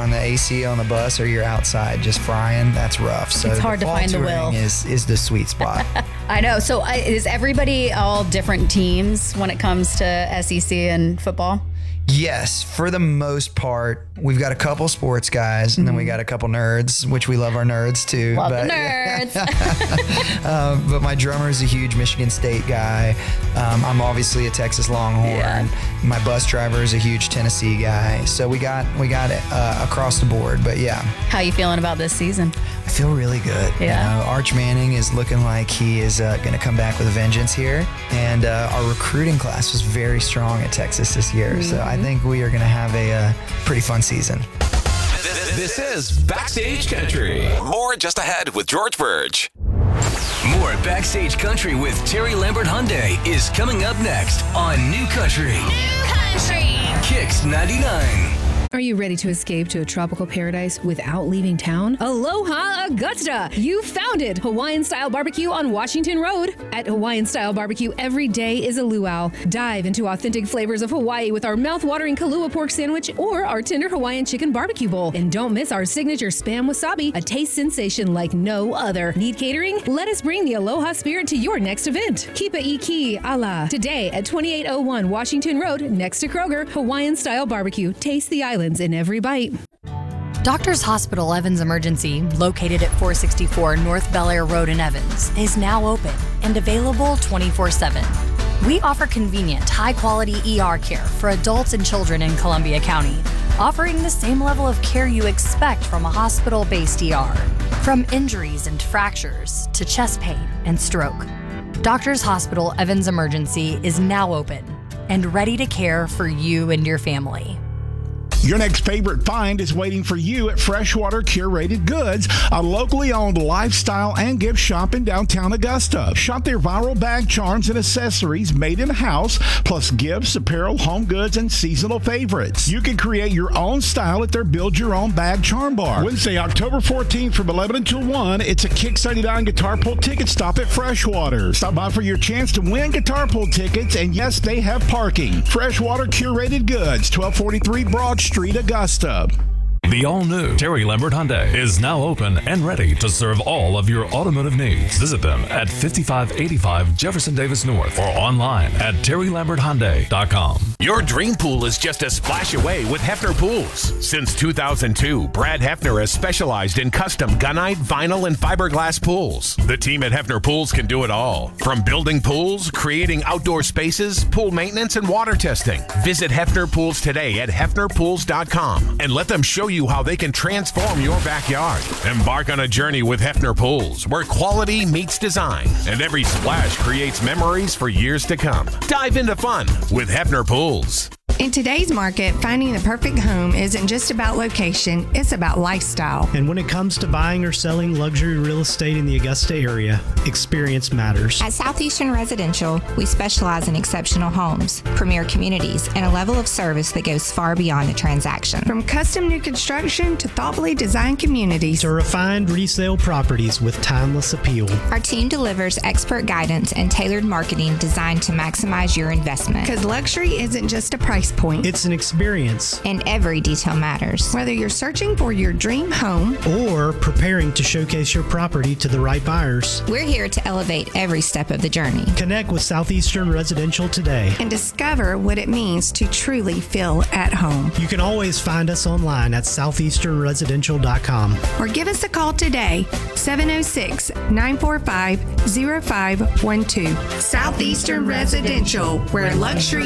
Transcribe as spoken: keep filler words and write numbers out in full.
on the A C on the bus or you're outside just frying, that's rough. So it's hard the to fall find the touring will. Is, is the sweet spot. I know. So uh, is everybody all different teams when it comes to S E C and football? Yes, for the most part, we've got a couple sports guys, and mm-hmm. then we got a couple nerds, which we love our nerds too. Love but, the nerds. uh, but my drummer is a huge Michigan State guy. Um, I'm obviously a Texas Longhorn. Yeah. My bus driver is a huge Tennessee guy. So we got we got it uh, across the board. But yeah. How you feeling about this season? I feel really good. Yeah. You know, Arch Manning is looking like he is uh, going to come back with a vengeance here, and uh, our recruiting class was very strong at Texas this year. Mm-hmm. So I think we are going to have a uh, pretty fun season. This is Backstage Country. More just ahead with George Burge. More Backstage Country with Terry Lambert Hyundai is coming up next on New Country. New Country. Kicks ninety-nine. Are you ready to escape to a tropical paradise without leaving town? Aloha Augusta! You found it! Hawaiian-style barbecue on Washington Road. At Hawaiian-style barbecue, every day is a luau. Dive into authentic flavors of Hawaii with our mouth-watering Kalua pork sandwich or our tender Hawaiian chicken barbecue bowl. And don't miss our signature Spam Wasabi, a taste sensation like no other. Need catering? Let us bring the Aloha spirit to your next event. Kipa Iki Ala. Today at twenty-eight oh one Washington Road, next to Kroger, Hawaiian-style barbecue. Taste the island in every bite. Doctors Hospital Evans Emergency, located at four sixty-four North Bel Air Road in Evans, is now open and available twenty-four seven. We offer convenient, high-quality E R care for adults and children in Columbia County, offering the same level of care you expect from a hospital-based E R. From injuries and fractures to chest pain and stroke, Doctors Hospital Evans Emergency is now open and ready to care for you and your family. Your next favorite find is waiting for you at Freshwater Curated Goods, a locally owned lifestyle and gift shop in downtown Augusta. Shop their viral bag charms and accessories made in-house, plus gifts, apparel, home goods, and seasonal favorites. You can create your own style at their Build Your Own Bag Charm Bar. Wednesday, October fourteenth from eleven until one, it's a Kicks ninety-nine Guitar Pull ticket stop at Freshwater. Stop by for your chance to win Guitar Pull tickets, and yes, they have parking. Freshwater Curated Goods, twelve forty-three Broad Street, Augusta. The all-new Terry Lambert Hyundai is now open and ready to serve all of your automotive needs. Visit them at fifty-five eighty-five Jefferson Davis North or online at terry lambert hyundai dot com. Your dream pool is just a splash away with Hefner Pools. Since two thousand two, Brad Hefner has specialized in custom gunite, vinyl, and fiberglass pools. The team at Hefner Pools can do it all. From building pools, creating outdoor spaces, pool maintenance, and water testing. Visit Hefner Pools today at hefner pools dot com and let them show you how they can transform your backyard. Embark on a journey with Hefner Pools, where quality meets design, and every splash creates memories for years to come. Dive into fun with Hefner Pools. In today's market, finding the perfect home isn't just about location, it's about lifestyle. And when it comes to buying or selling luxury real estate in the Augusta area, experience matters. At Southeastern Residential, we specialize in exceptional homes, premier communities, and a level of service that goes far beyond the transaction. From custom new construction to thoughtfully designed communities to refined resale properties with timeless appeal. Our team delivers expert guidance and tailored marketing designed to maximize your investment. Because luxury isn't just a price point. It's an experience. And every detail matters. Whether you're searching for your dream home or preparing to showcase your property to the right buyers, we're here to elevate every step of the journey. Connect with Southeastern Residential today and discover what it means to truly feel at home. You can always find us online at southeastern residential dot com or give us a call today, seven oh six, nine four five, oh five one two. Southeastern Residential, where luxury